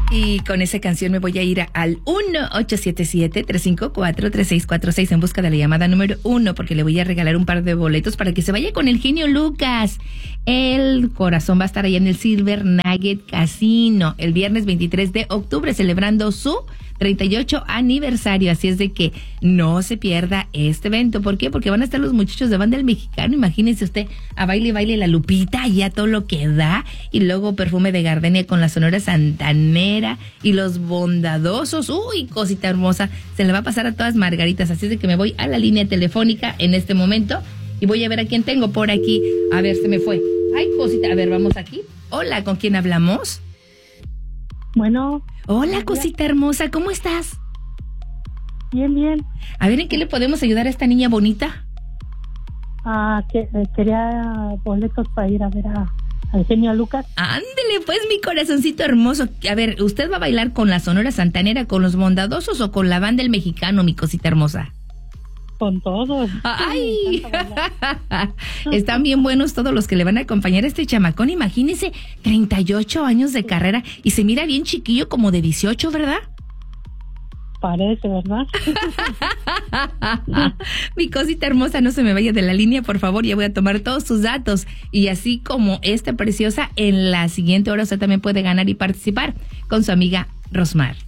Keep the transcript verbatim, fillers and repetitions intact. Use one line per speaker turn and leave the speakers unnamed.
Y con esa canción me voy a ir a, al uno ocho siete siete, tres cinco cuatro, tres seis cuatro seis en busca de la llamada número uno, porque le voy a regalar un par de boletos para que se vaya con el genio Lucas. El corazón va a estar allá en el Silver Nugget Casino el viernes veintitrés de octubre, celebrando su treinta y ocho aniversario, así es de que no se pierda este evento. ¿Por qué? Porque van a estar los muchachos de Banda El Mexicano, imagínense usted, a baile, baile la Lupita, ya todo lo que da, y luego Perfume de Gardenia con la Sonora Santanera, y los Bondadosos, uy, cosita hermosa, se le va a pasar a todas margaritas, así es de que me voy a la línea telefónica en este momento, y voy a ver a quién tengo por aquí. A ver, se me fue, ay, cosita, a ver, vamos aquí. Hola, ¿con quién hablamos?
Bueno.
Hola, cosita hermosa, ¿cómo estás?
Bien, bien.
A ver, ¿en qué le podemos ayudar a esta niña bonita?
Ah, que, eh, quería boletos para ir a ver a, al genio Lucas.
Ándele, pues, mi corazoncito hermoso. A ver, ¿usted va a bailar con la Sonora Santanera, con los Bondadosos o con la Banda El Mexicano, mi cosita hermosa?
Con todos.
¡Ay! Están bien buenos todos los que le van a acompañar a este chamacón. Imagínese, treinta y ocho años de carrera y se mira bien chiquillo, como de dieciocho, ¿verdad?
Parece, ¿verdad?
Mi cosita hermosa, no se me vaya de la línea, por favor. Ya voy a tomar todos sus datos. Y así como esta preciosa, en la siguiente hora usted también puede ganar y participar con su amiga Rosmar.